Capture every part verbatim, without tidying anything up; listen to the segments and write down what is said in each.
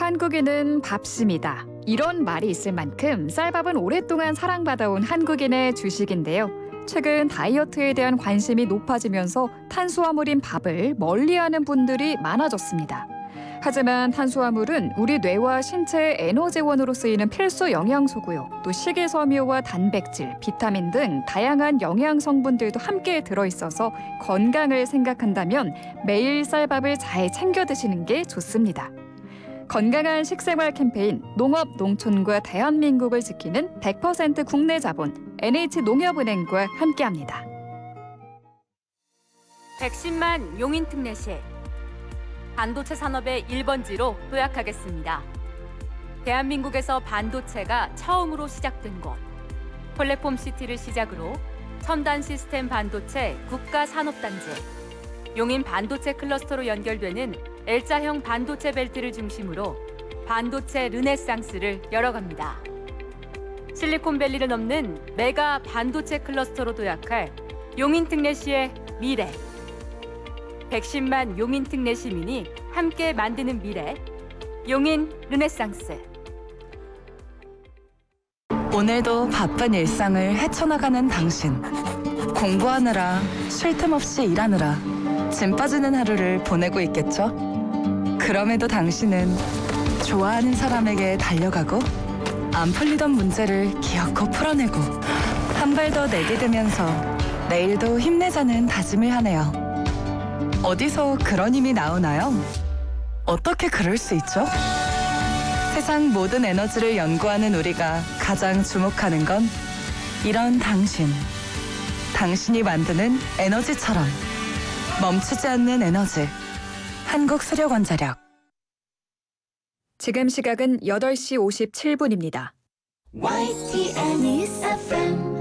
한국인은 밥심이다. 이런 말이 있을 만큼 쌀밥은 오랫동안 사랑받아온 한국인의 주식인데요. 최근 다이어트에 대한 관심이 높아지면서 탄수화물인 밥을 멀리하는 분들이 많아졌습니다. 하지만 탄수화물은 우리 뇌와 신체의 에너지원으로 쓰이는 필수 영양소고요. 또 식이섬유와 단백질, 비타민 등 다양한 영양 성분들도 함께 들어있어서 건강을 생각한다면 매일 쌀밥을 잘 챙겨 드시는 게 좋습니다. 건강한 식생활 캠페인 농업, 농촌과 대한민국을 지키는 백 퍼센트 국내 자본 엔에이치농협은행과 함께합니다. 백십만 용인특례시 반도체 산업의 일 번지로 도약하겠습니다. 대한민국에서 반도체가 처음으로 시작된 곳, 플랫폼시티를 시작으로 첨단 시스템 반도체 국가산업단지, 용인 반도체 클러스터로 연결되는 L자형 반도체 벨트를 중심으로 반도체 르네상스를 열어갑니다. 실리콘밸리를 넘는 메가 반도체 클러스터로 도약할 용인특례시의 미래. 백십만 용인특례 시민이 함께 만드는 미래, 용인 르네상스. 오늘도 바쁜 일상을 헤쳐나가는 당신. 공부하느라, 쉴 틈 없이 일하느라 짐 빠지는 하루를 보내고 있겠죠? 그럼에도 당신은 좋아하는 사람에게 달려가고 안 풀리던 문제를 기어코 풀어내고 한 발 더 내디디면서 내일도 힘내자는 다짐을 하네요. 어디서 그런 힘이 나오나요? 어떻게 그럴 수 있죠? 세상 모든 에너지를 연구하는 우리가 가장 주목하는 건 이런 당신. 당신이 만드는 에너지처럼 멈추지 않는 에너지. 한국수력원자력. 지금 시각은 여덟 시 오십칠 분입니다. 와이티엔 News 에프엠.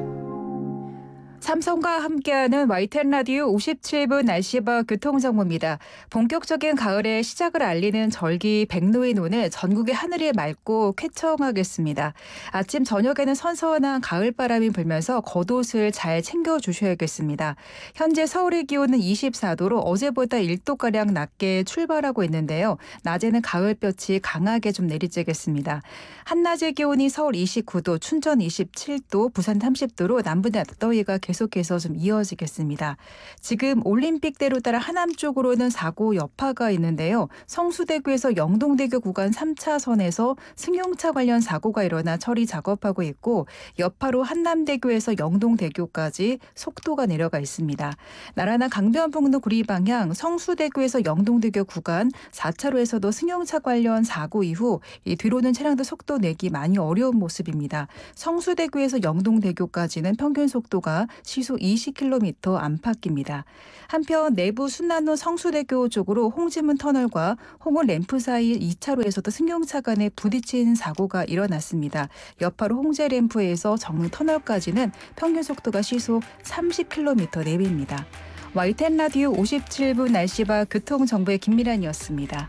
삼성과 함께하는 와이티엔 라디오 오십칠 분 날씨와 교통정보입니다. 본격적인 가을의 시작을 알리는 절기 백로인 오늘 전국의 하늘이 맑고 쾌청하겠습니다. 아침 저녁에는 선선한 가을바람이 불면서 겉옷을 잘 챙겨주셔야겠습니다. 현재 서울의 기온은 이십사 도로 어제보다 일 도가량 낮게 출발하고 있는데요. 낮에는 가을볕이 강하게 좀 내리쬐겠습니다. 한낮의 기온이 서울 이십구 도, 춘천 이십칠 도, 부산 삼십 도로 남부 낮더위가 계속해서 좀 이어지겠습니다. 지금 올림픽대로 따라 하남 쪽으로는 사고 여파가 있는데요. 성수대교에서 영동대교 구간 삼 차선에서 승용차 관련 사고가 일어나 처리 작업하고 있고 여파로 한남대교에서 영동대교까지 속도가 내려가 있습니다. 나라나 강변북로 구리 방향 성수대교에서 영동대교 구간 사 차로에서도 승용차 관련 사고 이후 이 뒤로는 차량도 속도 내기 많이 어려운 모습입니다. 성수대교에서 영동대교까지는 평균 속도가 시속 이십 킬로미터 안팎입니다. 한편 내부 순환로 성수대교 쪽으로 홍지문 터널과 홍은 램프 사이 이 차로에서도 승용차 간에 부딪힌 사고가 일어났습니다. 여파로 홍제 램프에서 정릉 터널까지는 평균 속도가 시속 삼십 킬로미터 내외입니다. 와이티엔 라디오 오십칠 분 날씨와 교통정보의 김미란이었습니다.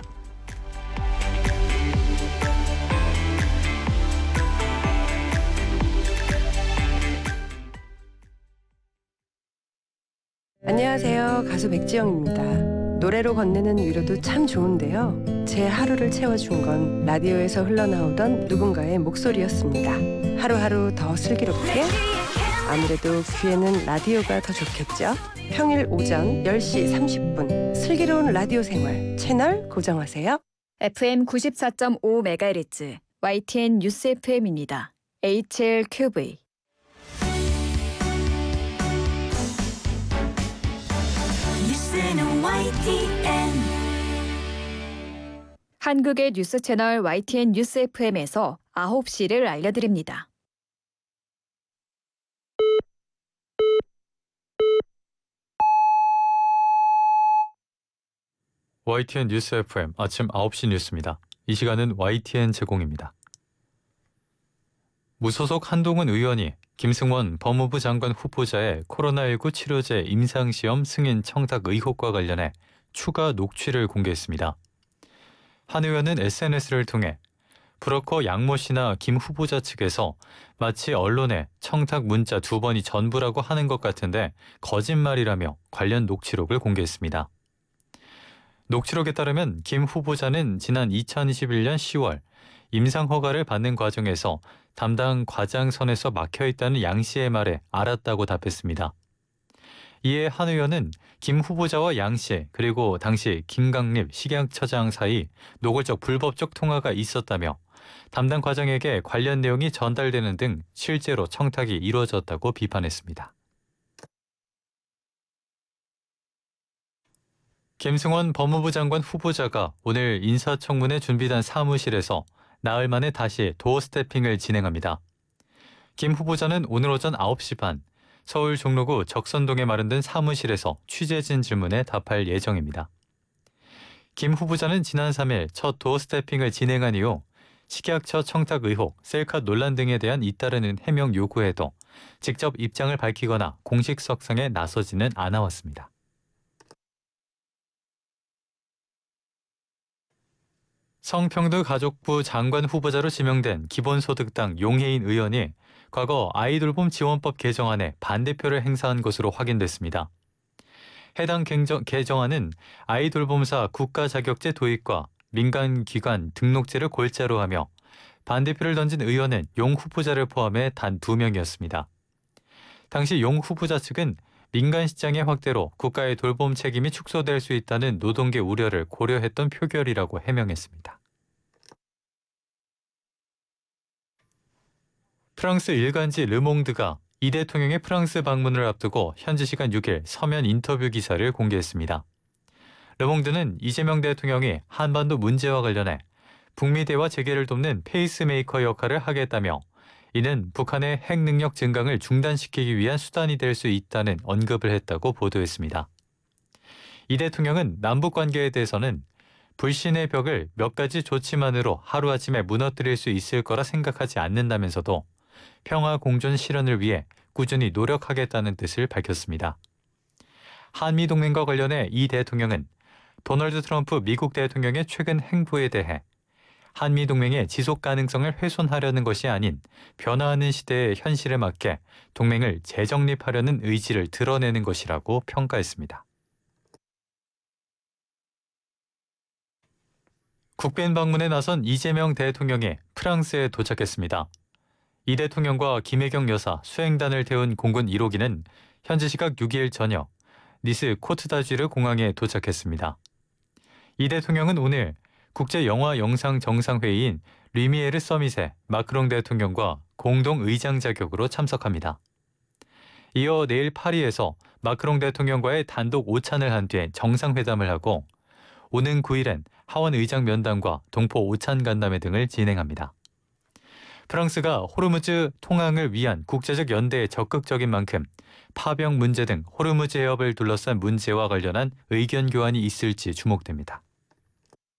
안녕하세요. 가수 백지영입니다. 노래로 건네는 위로도 참 좋은데요. 제 하루를 채워준 건 라디오에서 흘러나오던 누군가의 목소리였습니다. 하루하루 더 슬기롭게? 아무래도 귀에는 라디오가 더 좋겠죠? 평일 오전 열 시 삼십 분 슬기로운 라디오 생활 채널 고정하세요. 에프엠 구십사 점 오 메가헤르츠 와이티엔 뉴스 에프엠입니다. 에이치엘큐브이. 뉴스는 와이티엔. 한국의 뉴스 채널 와이티엔 뉴스 에프엠에서 아홉 시를 알려드립니다. 와이티엔 뉴스 에프엠 아침 아홉 시 뉴스입니다. 이 시간은 와이티엔 제공입니다. 무소속 한동훈 의원이 김승원 법무부 장관 후보자의 코로나십구 치료제 임상시험 승인 청탁 의혹과 관련해 추가 녹취를 공개했습니다. 한 의원은 에스엔에스를 통해 브로커 양모 씨나 김 후보자 측에서 마치 언론에 청탁 문자 두 번이 전부라고 하는 것 같은데 거짓말이라며 관련 녹취록을 공개했습니다. 녹취록에 따르면 김 후보자는 지난 이천이십일 년 시월 임상 허가를 받는 과정에서 담당 과장선에서 막혀 있다는 양 씨의 말에 알았다고 답했습니다. 이에 한 의원은 김 후보자와 양 씨 그리고 당시 김강립 식약처장 사이 노골적 불법적 통화가 있었다며 담당 과장에게 관련 내용이 전달되는 등 실제로 청탁이 이루어졌다고 비판했습니다. 김승원 법무부 장관 후보자가 오늘 인사청문회 준비단 사무실에서 나흘 만에 다시 도어 스태핑을 진행합니다. 김 후보자는 오늘 오전 아홉 시 반 서울 종로구 적선동에 마련된 사무실에서 취재진 질문에 답할 예정입니다. 김 후보자는 지난 삼 일 첫 도어 스태핑을 진행한 이후 식약처 청탁 의혹, 셀카 논란 등에 대한 잇따르는 해명 요구에도 직접 입장을 밝히거나 공식 석상에 나서지는 않아왔습니다. 성평등가족부 장관 후보자로 지명된 기본소득당 용해인 의원이 과거 아이돌봄 지원법 개정안에 반대표를 행사한 것으로 확인됐습니다. 해당 개정안은 아이돌봄사 국가자격제 도입과 민간기관 등록제를 골자로 하며 반대표를 던진 의원은 용 후보자를 포함해 단 두 명이었습니다. 당시 용 후보자 측은 민간 시장의 확대로 국가의 돌봄 책임이 축소될 수 있다는 노동계 우려를 고려했던 표결이라고 해명했습니다. 프랑스 일간지 르몽드가 이 대통령의 프랑스 방문을 앞두고 현지 시간 육 일 서면 인터뷰 기사를 공개했습니다. 르몽드는 이재명 대통령이 한반도 문제와 관련해 북미 대화 재개를 돕는 페이스메이커 역할을 하겠다며 이는 북한의 핵 능력 증강을 중단시키기 위한 수단이 될 수 있다는 언급을 했다고 보도했습니다. 이 대통령은 남북 관계에 대해서는 불신의 벽을 몇 가지 조치만으로 하루아침에 무너뜨릴 수 있을 거라 생각하지 않는다면서도 평화 공존 실현을 위해 꾸준히 노력하겠다는 뜻을 밝혔습니다. 한미 동맹과 관련해 이 대통령은 도널드 트럼프 미국 대통령의 최근 행보에 대해 한미 동맹의 지속 가능성을 훼손하려는 것이 아닌 변화하는 시대의 현실에 맞게 동맹을 재정립하려는 의지를 드러내는 것이라고 평가했습니다. 국빈 방문에 나선 이재명 대통령이 프랑스에 도착했습니다. 이 대통령과 김혜경 여사 수행단을 태운 공군 일 호기는 현지 시각 육 일 저녁 니스 코트다주르 공항에 도착했습니다. 이 대통령은 오늘 국제영화영상정상회의인 리미에르 서밋에 마크롱 대통령과 공동의장 자격으로 참석합니다. 이어 내일 파리에서 마크롱 대통령과의 단독 오찬을 한 뒤에 정상회담을 하고 오는 구 일엔 하원 의장 면담과 동포 오찬 간담회 등을 진행합니다. 프랑스가 호르무즈 통항을 위한 국제적 연대에 적극적인 만큼 파병 문제 등 호르무즈 해협을 둘러싼 문제와 관련한 의견 교환이 있을지 주목됩니다.